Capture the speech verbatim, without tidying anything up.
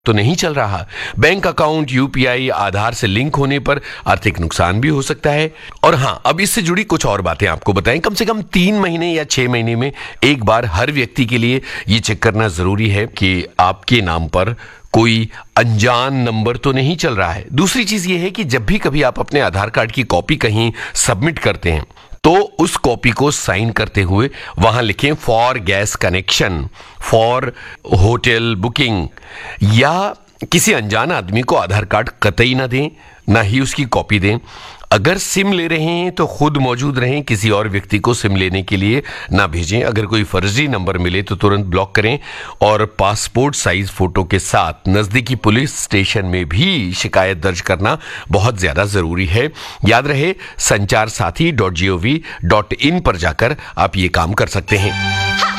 तो नहीं चल रहा। बैंक अकाउंट, यूपीआई, आधार से लिंक होने पर आर्थिक नुकसान भी हो सकता है। और हाँ, अब इससे जुड़ी कुछ और बातें आपको बताएं। कम से कम तीन महीने या छह महीने में एक बार हर व्यक्ति के लिए ये चेक करना जरूरी है कि आपके नाम पर कोई अनजान नंबर तो नहीं चल रहा है। दूसरी चीज ये है कि जब भी कभी आप अपने आधार कार्ड की कॉपी कहीं सबमिट करते हैं तो उस कॉपी को साइन करते हुए वहां लिखें for gas connection, for hotel booking, या किसी अनजान आदमी को आधार कार्ड कतई ना दें, ना ही उसकी कॉपी दें। अगर सिम ले रहे हैं तो खुद मौजूद रहें, किसी और व्यक्ति को सिम लेने के लिए ना भेजें। अगर कोई फर्जी नंबर मिले तो तुरंत ब्लॉक करें और पासपोर्ट साइज फोटो के साथ नजदीकी पुलिस स्टेशन में भी शिकायत दर्ज करना बहुत ज्यादा जरूरी है। याद रहे, संचार साथी dot G O V dot in पर जाकर आप ये काम कर सकते हैं।